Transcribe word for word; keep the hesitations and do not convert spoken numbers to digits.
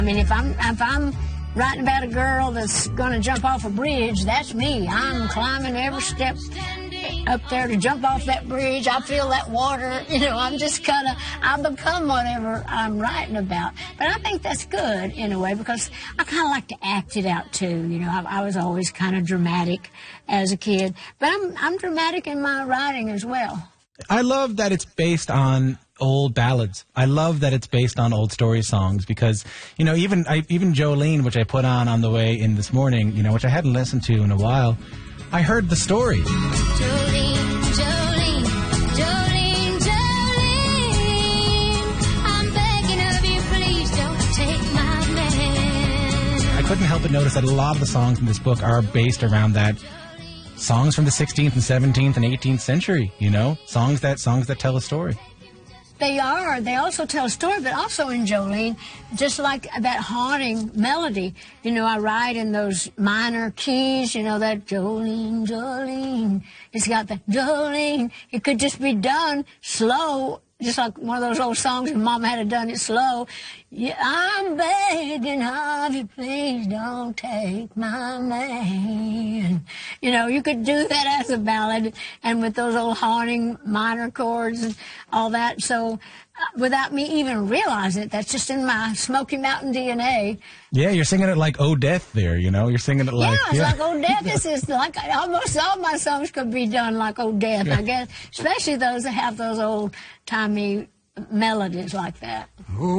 I mean, if I'm if I'm writing about a girl that's going to jump off a bridge, that's me. I'm climbing every step up there to jump off that bridge. I feel that water. You know, I'm just kind of, I become whatever I'm writing about. But I think that's good in a way because I kind of like to act it out too. You know, I, I was always kind of dramatic as a kid, but I'm I'm dramatic in my writing as well. I love that it's based on old ballads. I love that it's based on old story songs because, you know, even I, even Jolene, which I put on on the way in this morning, you know, which I hadn't listened to in a while, I heard the story. Jolene, Jolene, Jolene, Jolene, I'm begging of you, please don't take my man. I couldn't help but notice that a lot of the songs in this book are based around that. Songs from the sixteenth and seventeenth and eighteenth century, you know, songs that songs that tell a story. They are. They also tell a story, but also in Jolene, just like that haunting melody. You know, I write in those minor keys, you know, that Jolene, Jolene. It's got that Jolene. It could just be done slow, just like one of those old songs and Mama had done it slow. Yeah, I'm begging of you, please don't take my man. You know, you could do that as a ballad and with those old haunting minor chords and all that. So uh, without me even realizing it, that's just in my Smoky Mountain D N A. Yeah, you're singing it like Oh Death there, you know? You're singing it like... Yeah, it's yeah. like Oh Death. This is like almost all my songs could be done like Oh Death, I guess. Especially those that have those old-timey melodies like that.